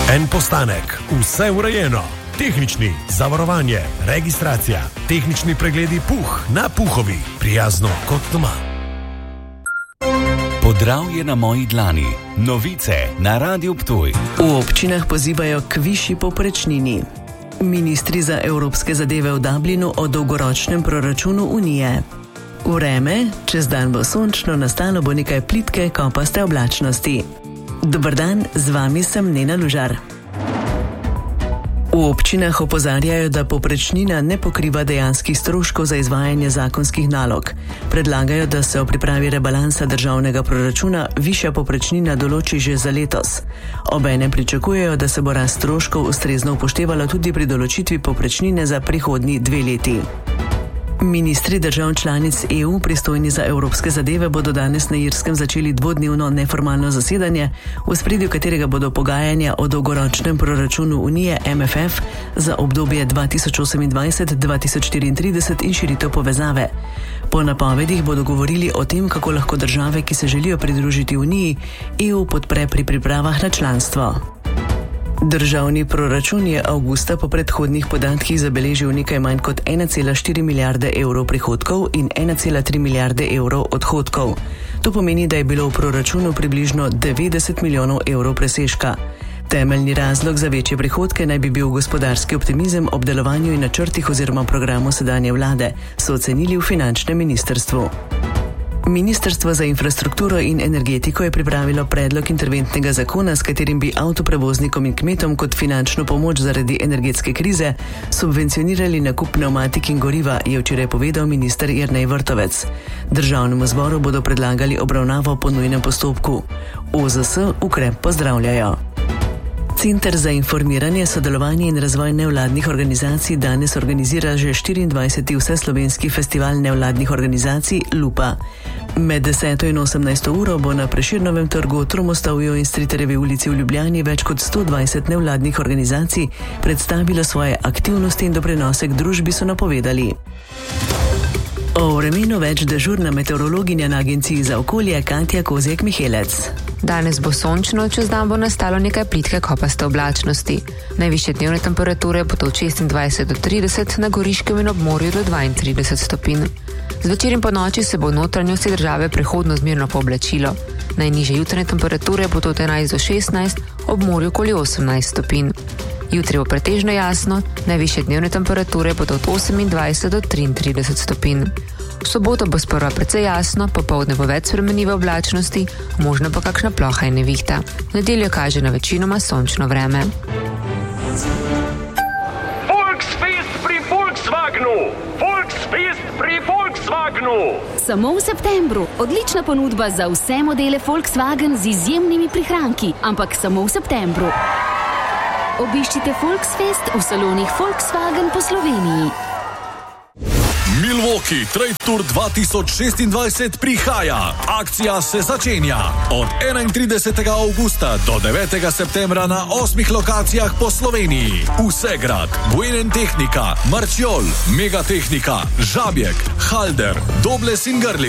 En postanek, vse urejeno. Tehnični, zavarovanje, registracija, tehnični pregledi Puh na Puhovi. Prijazno kot doma. Podravje na moji dlani. Novice na Radiu Ptuj. V občinah pozivajo k višji povprečnini. Ministri za evropske zadeve v Dublinu o dolgoročnem proračunu Unije. Vreme, čez dan bo sončno, nastalo bo nekaj plitke, kopaste oblačnosti. Dober dan, z vami sem Nena Lužar. V občinah opozarjajo, da povprečnina ne pokriva dejanskih stroškov za izvajanje zakonskih nalog. Predlagajo, da se o pripravi rebalansa državnega proračuna višja povprečnina določi že za letos. Obenem pričakujejo, da se bo rast stroškov ustrezno upoštevala tudi pri določitvi povprečnine za prihodnji 2 leti. Ministri držav članic EU, pristojni za evropske zadeve, bodo danes na Irskem začeli dvodnevno neformalno zasedanje, v ospredju katerega bodo pogajanja o dolgoročnem proračunu Unije MFF za obdobje 2028-2034 in širitev povezave. Po napovedih bodo govorili o tem, kako lahko države, ki se želijo pridružiti Uniji, EU podpre pri pripravah na članstvo. Državni proračun je avgusta po predhodnih podatkih zabeležil nekaj manj kot 1,4 milijarde evrov prihodkov in 1,3 milijarde evrov odhodkov. To pomeni, da je bilo v proračunu približno 90 milijonov evrov presežka. Temeljni razlog za večje prihodke naj bi bil gospodarski optimizem ob delovanju in načrtih oziroma programu sedanje vlade, so ocenili v finančnem ministrstvu. Ministrstvo za infrastrukturo in energetiko je pripravilo predlog interventnega zakona, s katerim bi avtoprevoznikom in kmetom kot finančno pomoč zaradi energetske krize subvencionirali nakup pnevmatik in goriva, je včeraj povedal minister Jernej Vrtovec. Državnemu zboru bodo predlagali obravnavo po nujnem postopku. OZS ukrep pozdravljajo. Center za informiranje, sodelovanje in razvoj nevladnih organizacij danes organizira že 24. vseslovenski festival nevladnih organizacij Lupa. Med 10. in 18. uro bo na Prešernovem trgu, Tromostovju in Striterjevi ulici v Ljubljani več kot 120 nevladnih organizacij predstavilo svoje aktivnosti in doprinose k družbi, so napovedali. O vremenu več dežurna meteorologinja na Agenciji za okolje Katja Kozjek-Mihelec. Danes bo sončno, čez dan bo nastalo nekaj plitke kopaste oblačnosti. Najvišje dnevne temperature bodo od 26 do 30, na Goriškem in ob morju do 32 stopinj. Zvečer in po noči se bo v notranjosti države prehodno zmerno pooblačilo. Najnižje jutranje temperature bodo od 11 do 16, ob morju okoli 18 stopinj. Jutri bo pretežno jasno, najvišje dnevne temperature bodo od 28 do 33 stopinj. V soboto bo sprva precej jasno, popoldne bo več spremenljive oblačnosti, možno pa kakšna ploha in nevihta. V nedeljo kaže na večinoma sončno vreme. Volksfest pri Volkswagenu! Volksfest pri Volkswagenu! Samo v septembru. Odlična ponudba za vse modele Volkswagen z izjemnimi prihranki, ampak samo v septembru. Obiščite Volksfest v salonih Volkswagen po Sloveniji. Milwaukee Trade Tour 2026 prihaja. Akcija se začenja od 31. avgusta do 9. septembra na 8 lokacijah po Sloveniji. Vsegrad, Buenentechnika, Marčiol, Megatehnika, Žabjek, Halder, Dobles in Grli.